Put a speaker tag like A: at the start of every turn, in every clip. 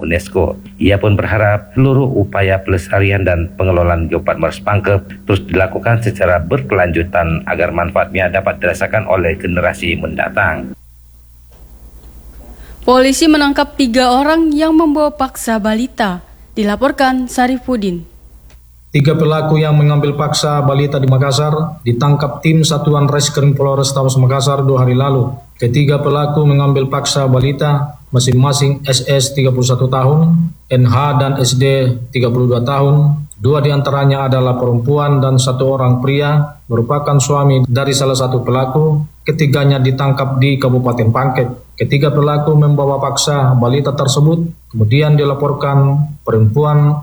A: UNESCO. Ia pun berharap seluruh upaya pelestarian dan pengelolaan Geopark Meres Pangkep terus dilakukan secara berkelanjutan agar manfaatnya dapat dirasakan oleh generasi mendatang.
B: Polisi menangkap 3 orang yang membawa paksa balita, dilaporkan Sarifudin.
C: 3 pelaku yang mengambil paksa balita di Makassar ditangkap tim Satuan Reskrim Polrestabes Makassar 2 hari lalu. Ketiga pelaku mengambil paksa balita masing-masing SS 31 tahun, NH dan SD 32 tahun. 2 diantaranya adalah perempuan dan 1 orang pria merupakan suami dari salah satu pelaku. Ketiganya ditangkap di Kabupaten Pangkep. Ketiga pelaku membawa paksa balita tersebut, kemudian dilaporkan perempuan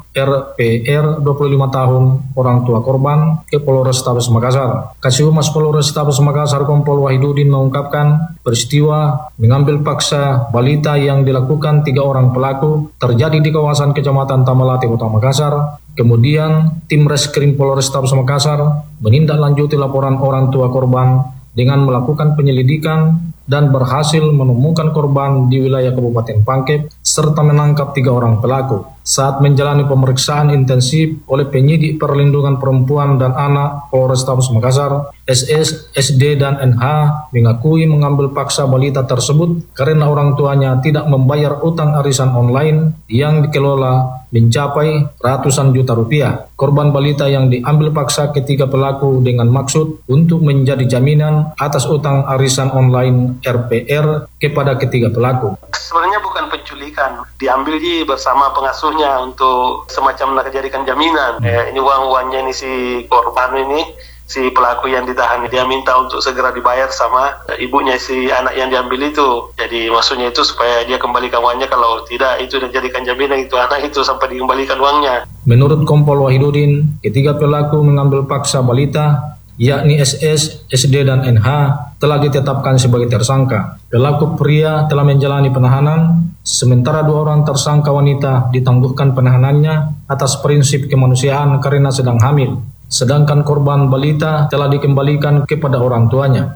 C: RPR 25 tahun, orang tua korban, ke Polrestabes Makassar. Kasih-Humas Polrestabes Makassar Kompol Wahidudin mengungkapkan peristiwa mengambil paksa balita yang dilakukan 3 orang pelaku terjadi di kawasan Kecamatan Tamalate, Kota Makassar. Kemudian tim Reskrim Polrestabes Makassar menindaklanjuti laporan orang tua korban dengan melakukan penyelidikan dan berhasil menemukan korban di wilayah Kabupaten Pangkep serta menangkap 3 orang pelaku. Saat menjalani pemeriksaan intensif oleh penyidik perlindungan perempuan dan anak Polrestabes Makassar, SS, SD, dan NH mengakui mengambil paksa balita tersebut karena orang tuanya tidak membayar utang arisan online yang dikelola mencapai ratusan juta rupiah. Korban balita yang diambil paksa ketiga pelaku dengan maksud untuk menjadi jaminan atas utang arisan online RPR kepada ketiga pelaku.
D: Sebenarnya bukan penculikan, diambil bersama pengasuhnya untuk semacam nak jadikan jaminan. Ini uang-uangnya ini si korban ini, si pelaku yang ditahan, dia minta untuk segera dibayar sama ibunya si anak yang diambil itu. Jadi maksudnya itu supaya dia kembalikan uangnya, kalau tidak itu dijadikan jaminan itu anak itu sampai dikembalikan uangnya.
C: Menurut Kompol Wahidudin, ketiga pelaku mengambil paksa balita, yakni SS, SD, dan NH telah ditetapkan sebagai tersangka. Pelaku pria telah menjalani penahanan, sementara 2 orang tersangka wanita ditangguhkan penahanannya atas prinsip kemanusiaan karena sedang hamil. Sedangkan korban balita telah dikembalikan kepada orang tuanya.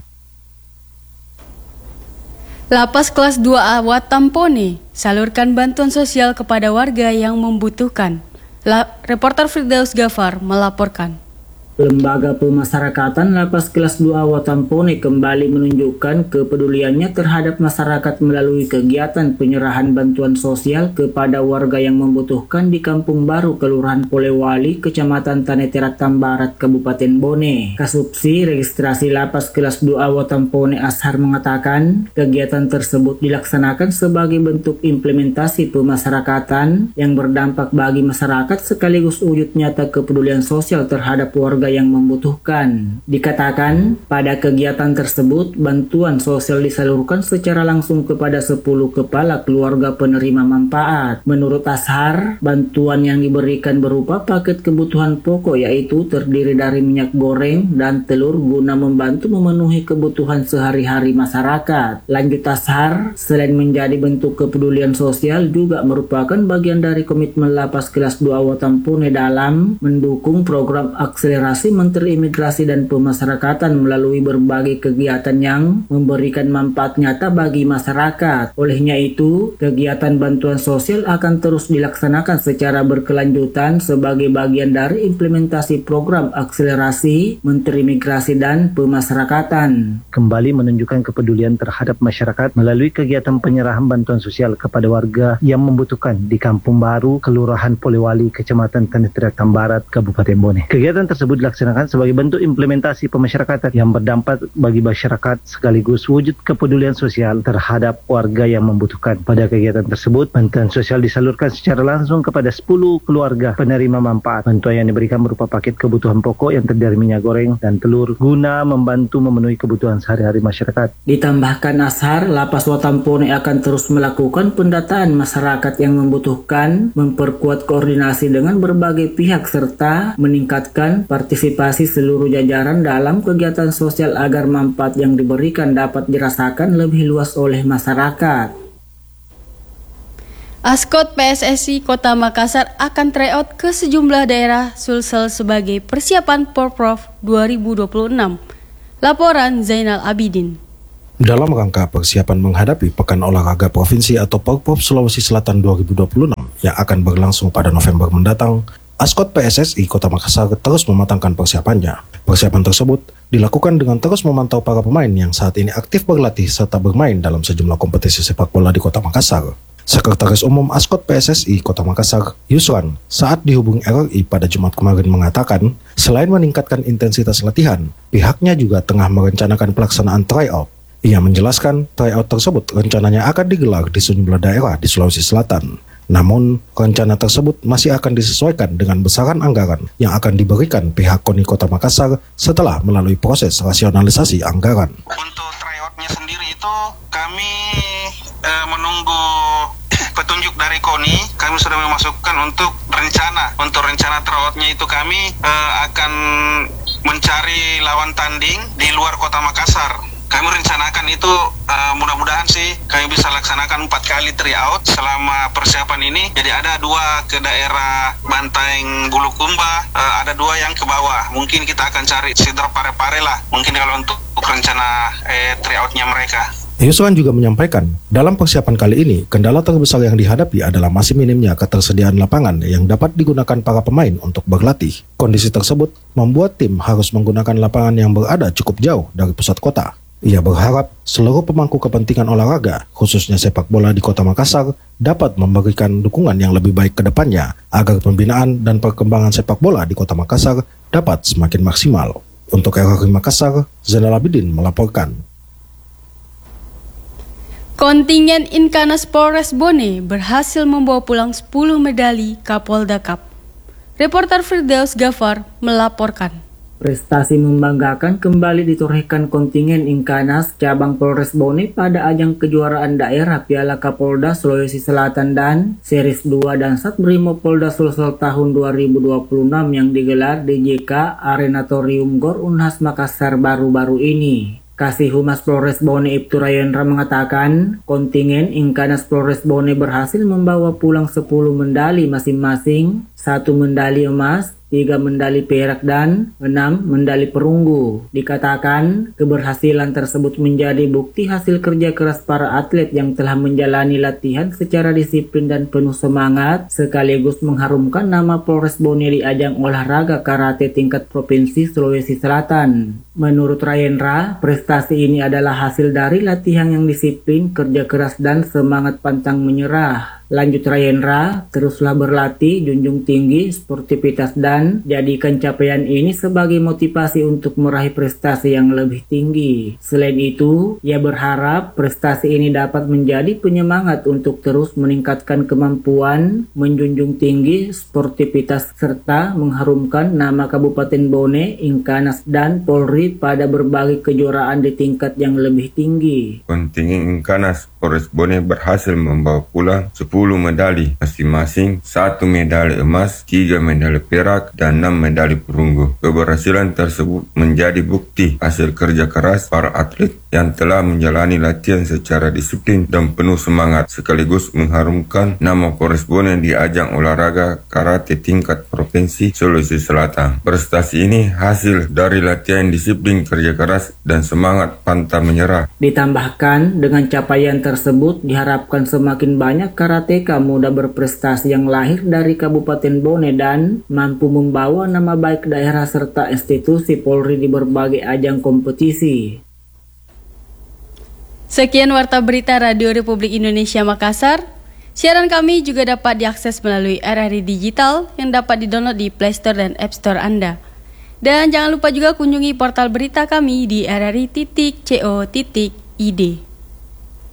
B: Lapas kelas 2A Watampone salurkan bantuan sosial kepada warga yang membutuhkan. Reporter Firdaus Gafar melaporkan.
E: Lembaga Pemasyarakatan Lapas Kelas 2 Watampone kembali menunjukkan kepeduliannya terhadap masyarakat melalui kegiatan penyerahan bantuan sosial kepada warga yang membutuhkan di Kampung Baru, Kelurahan Polewali, Kecamatan Tanah Barat, Kabupaten Bone. Kasubsi Registrasi Lapas Kelas 2 Watampone Ashar mengatakan kegiatan tersebut dilaksanakan sebagai bentuk implementasi pemasyarakatan yang berdampak bagi masyarakat sekaligus wujud nyata kepedulian sosial terhadap warga yang membutuhkan. Dikatakan, pada kegiatan tersebut, bantuan sosial disalurkan secara langsung kepada 10 kepala keluarga penerima manfaat. Menurut Ashar, bantuan yang diberikan berupa paket kebutuhan pokok yaitu terdiri dari minyak goreng dan telur guna membantu memenuhi kebutuhan sehari-hari masyarakat. Lanjut Ashar, selain menjadi bentuk kepedulian sosial juga merupakan bagian dari komitmen Lapas Kelas 2 Watampone dalam mendukung program akselerasi Menteri Imigrasi dan Pemasyarakatan melalui berbagai kegiatan yang memberikan manfaat nyata bagi masyarakat. Olehnya itu, kegiatan bantuan sosial akan terus dilaksanakan secara berkelanjutan sebagai bagian dari implementasi program akselerasi Menteri Imigrasi dan Pemasyarakatan.
F: Kembali menunjukkan kepedulian terhadap masyarakat melalui kegiatan penyerahan bantuan sosial kepada warga yang membutuhkan di Kampung Baru, Kelurahan Polewali, Kecamatan Tanah Barat, Kabupaten Bone. Kegiatan tersebut dilaksanakan sebagai bentuk implementasi pemasyarakatan yang berdampak bagi masyarakat sekaligus wujud kepedulian sosial terhadap warga yang membutuhkan. Pada kegiatan tersebut, bantuan sosial disalurkan secara langsung kepada 10 keluarga penerima manfaat. Bantuan yang diberikan berupa paket kebutuhan pokok yang terdiri minyak goreng dan telur guna membantu memenuhi kebutuhan sehari-hari masyarakat.
E: Ditambahkan Ashar, Lapas Watampone akan terus melakukan pendataan masyarakat yang membutuhkan, memperkuat koordinasi dengan berbagai pihak serta meningkatkan partisipasi seluruh jajaran dalam kegiatan sosial agar manfaat yang diberikan dapat dirasakan lebih luas oleh masyarakat.
B: Askot PSSI Kota Makassar akan tryout ke sejumlah daerah Sulsel sebagai persiapan Porprov 2026. Laporan Zainal Abidin.
G: Dalam rangka persiapan menghadapi Pekan Olahraga Provinsi atau Porprov Sulawesi Selatan 2026, yang akan berlangsung pada November mendatang, Askot PSSI Kota Makassar terus mematangkan persiapannya. Persiapan tersebut dilakukan dengan terus memantau para pemain yang saat ini aktif berlatih serta bermain dalam sejumlah kompetisi sepak bola di Kota Makassar. Sekretaris Umum Askot PSSI Kota Makassar, Yusran, saat dihubungi RRI pada Jumat kemarin mengatakan, selain meningkatkan intensitas latihan, pihaknya juga tengah merencanakan pelaksanaan tryout. Ia menjelaskan tryout tersebut rencananya akan digelar di sejumlah daerah di Sulawesi Selatan. Namun, rencana tersebut masih akan disesuaikan dengan besaran anggaran yang akan diberikan pihak KONI Kota Makassar setelah melalui proses rasionalisasi anggaran.
H: Untuk tryoutnya sendiri itu kami menunggu petunjuk dari KONI. Kami sudah memasukkan untuk rencana. Untuk rencana tryoutnya itu kami akan mencari lawan tanding di luar Kota Makassar. Kami rencanakan itu mudah-mudahan sih kami bisa laksanakan 4 kali tryout selama persiapan ini. Jadi ada 2 ke daerah Bantaeng Bulukumba, ada 2 yang ke bawah. Mungkin kita akan cari Sidra Pare-Pare lah. Mungkin kalau untuk rencana tryoutnya mereka.
G: Yusran juga menyampaikan, dalam persiapan kali ini, kendala terbesar yang dihadapi adalah masih minimnya ketersediaan lapangan yang dapat digunakan para pemain untuk berlatih. Kondisi tersebut membuat tim harus menggunakan lapangan yang berada cukup jauh dari pusat kota. Ia berharap seluruh pemangku kepentingan olahraga, khususnya sepak bola di Kota Makassar, dapat memberikan dukungan yang lebih baik ke depannya agar pembinaan dan perkembangan sepak bola di Kota Makassar dapat semakin maksimal. Untuk RRI Makassar, Zainal Abidin melaporkan.
B: Kontingen Inkanas Polres Bone berhasil membawa pulang 10 medali Kapolda Cup. Reporter Firdaus Gafar melaporkan.
E: Prestasi membanggakan kembali ditorehkan kontingen Inkanas cabang Polres Bone pada ajang kejuaraan daerah Piala Kapolda Sulawesi Selatan dan Series 2 dan Satbrimo Polda Sulsel tahun 2026 yang digelar di JK Arenatorium Gor Unhas Makassar baru-baru ini. Kasih Humas Polres Bone Ibtu Rayendra mengatakan, kontingen Inkanas Polres Bone berhasil membawa pulang 10 medali masing-masing, 1 medali emas, 3 medali perak dan 6 medali perunggu. Dikatakan, keberhasilan tersebut menjadi bukti hasil kerja keras para atlet yang telah menjalani latihan secara disiplin dan penuh semangat, sekaligus mengharumkan nama Polres Bone di ajang olahraga karate tingkat provinsi Sulawesi Selatan. Menurut Rayendra, prestasi ini adalah hasil dari latihan yang disiplin, kerja keras dan semangat pantang menyerah. Lanjut Rayendra, teruslah berlatih, junjung tinggi sportivitas dan jadikan capaian ini sebagai motivasi untuk meraih prestasi yang lebih tinggi. Selain itu, ia berharap prestasi ini dapat menjadi penyemangat untuk terus meningkatkan kemampuan, menjunjung tinggi sportivitas serta mengharumkan nama Kabupaten Bone, Inkanas dan Polri pada berbagai kejuaraan di tingkat yang lebih tinggi.
I: Kontingen Inkanas Polres Bone berhasil membawa pulang 10 medali masing-masing, 1 medali emas, 3 medali perak, dan 6 medali perunggu. Keberhasilan tersebut menjadi bukti hasil kerja keras para atlet yang telah menjalani latihan secara disiplin dan penuh semangat, sekaligus mengharumkan nama Polres Bone di ajang olahraga karate tingkat provinsi Sulawesi Selatan. Prestasi ini hasil dari latihan disiplin, kerja keras, dan semangat pantang menyerah.
E: Ditambahkan, dengan capaian tersebut diharapkan semakin banyak karateka muda berprestasi yang lahir dari Kabupaten Bone dan mampu membawa nama baik daerah serta institusi Polri di berbagai ajang kompetisi.
B: Sekian Warta Berita Radio Republik Indonesia Makassar. Siaran kami juga dapat diakses melalui RRI Digital yang dapat didownload di Play Store dan App Store Anda. Dan jangan lupa juga kunjungi portal berita kami di rri.co.id.